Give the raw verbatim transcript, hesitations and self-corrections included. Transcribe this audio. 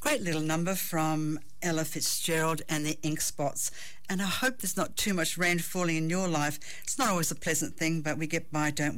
Great little number from Ella Fitzgerald and the Ink Spots. And I hope there's not too much rain falling in your life. It's not always a pleasant thing, but we get by, don't we?